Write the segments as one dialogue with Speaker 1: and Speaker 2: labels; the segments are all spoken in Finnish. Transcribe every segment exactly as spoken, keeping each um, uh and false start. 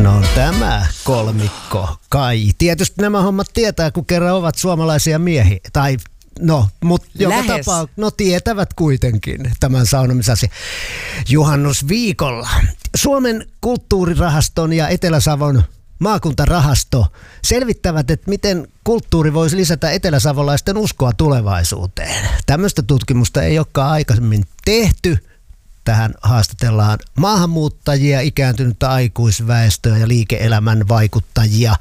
Speaker 1: No tämä kolmikko kai. Tietysti nämä hommat tietää, kun kerran ovat suomalaisia miehiä. Tai no, mutta joka tapaa, no tietävät kuitenkin tämän saunomisasi juhannusviikolla. Suomen kulttuurirahaston ja Etelä-Savon maakuntarahasto selvittävät, että miten kulttuuri voisi lisätä eteläsavolaisten uskoa tulevaisuuteen. Tämmöistä tutkimusta ei olekaan aikaisemmin tehty. Tähän haastatellaan maahanmuuttajia, ikääntynyttä aikuisväestöä ja liike-elämän vaikuttajia.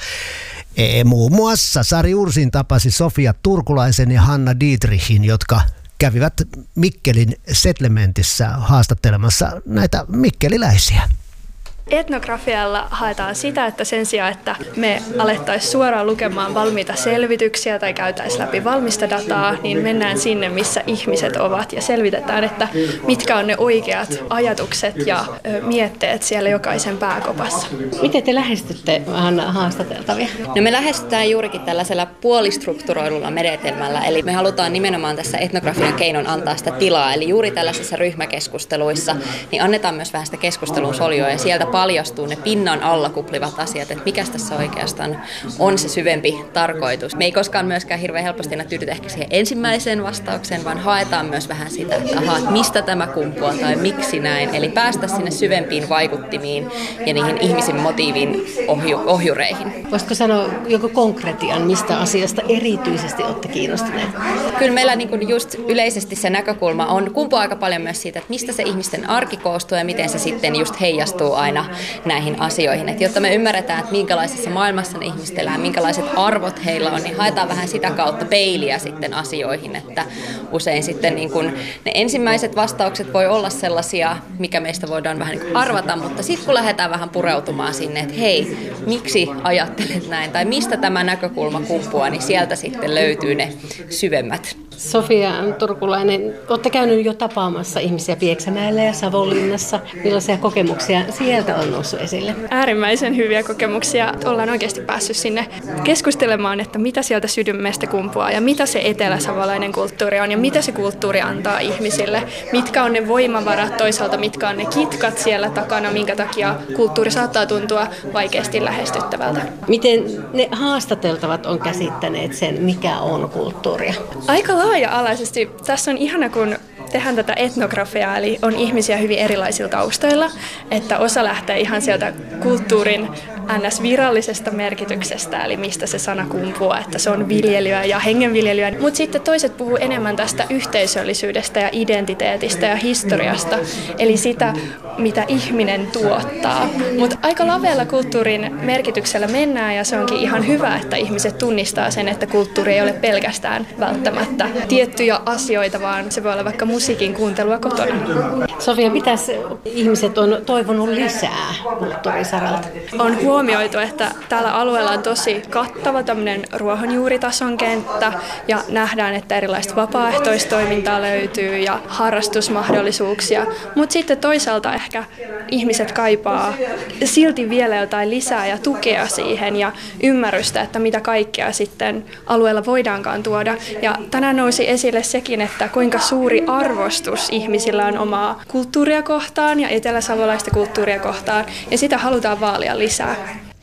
Speaker 1: E, muun muassa Sari Ursin tapasi Sofia Turkulaisen ja Hanna Dietrichin, jotka kävivät Mikkelin settlementissä haastattelemassa näitä mikkeliläisiä.
Speaker 2: Etnografialla haetaan sitä, että sen sijaan, että me alettaisiin suoraan lukemaan valmiita selvityksiä tai käytäisiin läpi valmista dataa, niin mennään sinne, missä ihmiset ovat ja selvitetään, että mitkä on ne oikeat ajatukset ja mietteet siellä jokaisen pääkopassa.
Speaker 3: Miten te lähestytte haastateltavia?
Speaker 4: No me lähestytään juurikin tällaisella puolistrukturoidulla menetelmällä, eli me halutaan nimenomaan tässä etnografian keinon antaa sitä tilaa, eli juuri tällaisissa ryhmäkeskusteluissa niin annetaan myös vähän sitä keskustelun soljoa ja sieltä paljastuu ne pinnan alla kuplivat asiat, että mikä tässä oikeastaan on se syvempi tarkoitus. Me ei koskaan myöskään hirveän helposti enää tyydytä ehkä siihen ensimmäiseen vastaukseen, vaan haetaan myös vähän sitä, että aha, että mistä tämä kumpuaa tai miksi näin. Eli päästä sinne syvempiin vaikuttimiin ja niihin ihmisen motiivin ohju, ohjureihin.
Speaker 3: Voisitko sanoa joku konkretian, mistä asiasta erityisesti olette kiinnostuneet?
Speaker 4: Kyllä meillä niin kuin just yleisesti se näkökulma on kumpuaa aika paljon myös siitä, että mistä se ihmisten arki koostuu ja miten se sitten just heijastuu aina näihin asioihin. Et jotta me ymmärretään, että minkälaisessa maailmassa ne ihmiset elää, minkälaiset arvot heillä on, niin haetaan vähän sitä kautta peiliä sitten asioihin, että usein sitten niin kun ne ensimmäiset vastaukset voi olla sellaisia, mikä meistä voidaan vähän niin kuin arvata, mutta sitten kun lähdetään vähän pureutumaan sinne, että hei, miksi ajattelet näin, tai mistä tämä näkökulma kumpuaa, niin sieltä sitten löytyy ne syvemmät.
Speaker 3: Sofia Turkulainen, olette käynyt jo tapaamassa ihmisiä Pieksämäellä ja Savonlinnassa. Millaisia kokemuksia sieltä on noussut esille?
Speaker 2: Äärimmäisen hyviä kokemuksia. Ollaan oikeasti päässyt sinne keskustelemaan, että mitä sieltä sydämestä kumpuaa ja mitä se eteläsavolainen kulttuuri on ja mitä se kulttuuri antaa ihmisille. Mitkä on ne voimavarat, toisaalta mitkä on ne kitkat siellä takana, minkä takia kulttuuri saattaa tuntua vaikeasti lähestyttävältä.
Speaker 3: Miten ne haastateltavat on käsittäneet sen, mikä on kulttuuria?
Speaker 2: Aika laaja-alaisesti. Tässä on ihana, kun tehdään tätä etnografiaa, eli on ihmisiä hyvin erilaisilla taustoilla, että osa lähtee ihan sieltä kulttuurin ns. Virallisesta merkityksestä, eli mistä se sana kumpuaa, että se on viljelyä ja hengenviljelyä. Mutta sitten toiset puhuu enemmän tästä yhteisöllisyydestä ja identiteetistä ja historiasta, eli sitä, mitä ihminen tuottaa. Mutta aika lavealla kulttuurin merkityksellä mennään, ja se onkin ihan hyvä, että ihmiset tunnistaa sen, että kulttuuri ei ole pelkästään välttämättä tiettyjä asioita, vaan se voi olla vaikka musiikin kuuntelua kotona.
Speaker 3: Sofia, mitäs ihmiset on toivonut lisää kulttuurisaralta?
Speaker 2: On huomioitu, että tällä alueella on tosi kattava tämmöinen ruohonjuuritason kenttä ja nähdään, että erilaista vapaaehtoistoimintaa löytyy ja harrastusmahdollisuuksia, mutta sitten toisaalta ehkä ihmiset kaipaa silti vielä jotain lisää ja tukea siihen ja ymmärrystä, että mitä kaikkea sitten alueella voidaankaan tuoda. Ja tänään nousi esille sekin, että kuinka suuri arvostus ihmisillä on omaa kulttuuria kohtaan ja eteläsavolaista kulttuuria kohtaan, ja sitä halutaan vaalia lisää.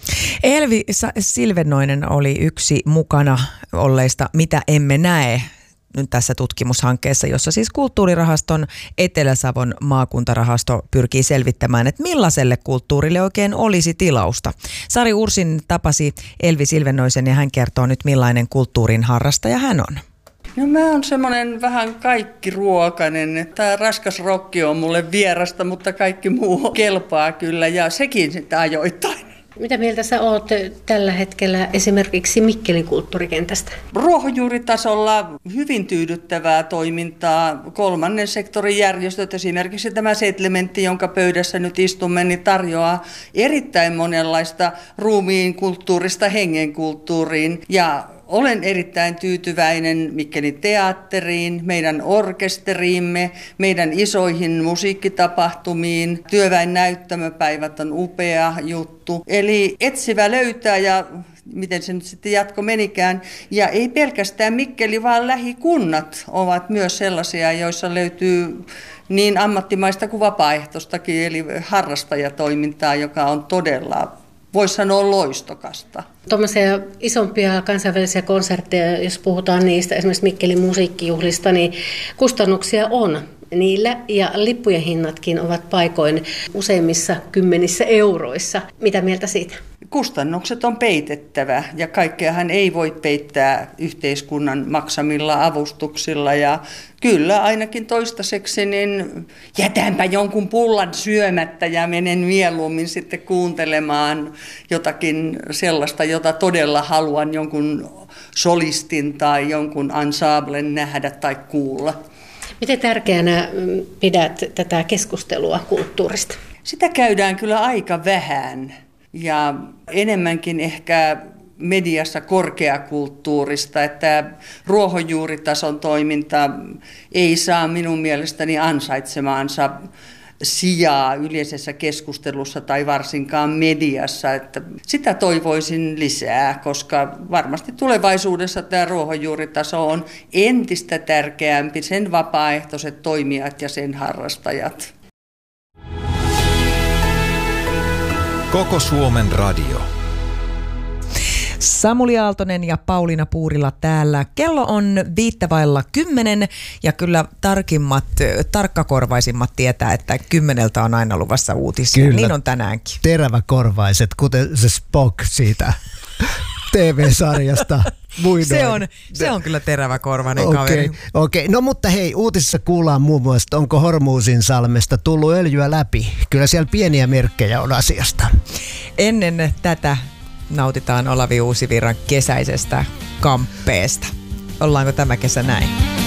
Speaker 5: Elvi Silvennoinen oli yksi mukana olleista Mitä emme näe nyt tässä tutkimushankkeessa, jossa siis Kulttuurirahaston Etelä-Savon maakuntarahasto pyrkii selvittämään, että millaiselle kulttuurille oikein olisi tilausta. Sari Ursin tapasi Elvi Silvennoisen ja hän kertoo nyt, millainen kulttuurin harrastaja hän on.
Speaker 6: No mä oon semmoinen vähän kaikkiruokainen. Tää raskas rokki on mulle vierasta, mutta kaikki muu kelpaa kyllä ja sekin sitä ajoittain.
Speaker 3: Mitä mieltä sä oot tällä hetkellä esimerkiksi Mikkelin kulttuurikentästä?
Speaker 6: Ruohonjuuritasolla hyvin tyydyttävää toimintaa. Kolmannen sektorin järjestöt, esimerkiksi tämä settlementti, jonka pöydässä nyt istumme, niin tarjoaa erittäin monenlaista ruumiin kulttuurista hengenkulttuuriin. Ja olen erittäin tyytyväinen Mikkelin teatteriin, meidän orkesteriimme, meidän isoihin musiikkitapahtumiin. Työväen näyttämöpäivät on upea juttu. Eli etsivä löytää ja miten se nyt sitten jatko menikään. Ja ei pelkästään Mikkeli, vaan lähikunnat ovat myös sellaisia, joissa löytyy niin ammattimaista kuin vapaaehtoistakin, eli harrastajatoimintaa, joka on todella voisi sanoa loistokasta.
Speaker 3: Tuommoisia isompia kansainvälisiä konsertteja, jos puhutaan niistä, esimerkiksi Mikkelin musiikkijuhlista, niin kustannuksia on niillä ja lippujen hinnatkin ovat paikoin useimmissa kymmenissä euroissa. Mitä mieltä siitä?
Speaker 6: Kustannukset on peitettävä ja kaikkeahan ei voi peittää yhteiskunnan maksamilla avustuksilla ja kyllä ainakin toistaiseksi niin jätänpä jonkun pullan syömättä ja menen mieluummin sitten kuuntelemaan jotakin sellaista, jota todella haluan jonkun solistin tai jonkun ensemblen nähdä tai kuulla.
Speaker 3: Miten tärkeänä pidät tätä keskustelua kulttuurista?
Speaker 6: Sitä käydään kyllä aika vähän ja enemmänkin ehkä mediassa korkeakulttuurista, että ruohonjuuritason toiminta ei saa minun mielestäni ansaitsemaansa sijaa yleisessä keskustelussa tai varsinkaan mediassa. Että sitä toivoisin lisää, koska varmasti tulevaisuudessa tämä ruohonjuuritaso on entistä tärkeämpi, sen vapaaehtoiset toimijat ja sen harrastajat.
Speaker 7: Koko Suomen radio.
Speaker 5: Samuli Aaltonen ja Pauliina Puurila täällä. Kello on viittävailla kymmenen ja kyllä tarkimmat, tarkkakorvaisimmat tietää, että kymmeneltä on aina luvassa uutisia. Kyllä. Niin on tänäänkin.
Speaker 1: Teräväkorvaiset, kuten se Spock siitä T V-sarjasta.
Speaker 5: Se on, se on kyllä teräväkorvainen
Speaker 1: okay,
Speaker 5: kaveri.
Speaker 1: Okei, okay. No mutta hei, uutisissa kuullaan muun muassa, että onko Hormuzin salmesta tullut öljyä läpi. Kyllä siellä pieniä merkkejä on asiasta.
Speaker 5: Ennen tätä nautitaan Olavi Uusivirran kesäisestä kamppeesta. Ollaanko tämä kesä näin?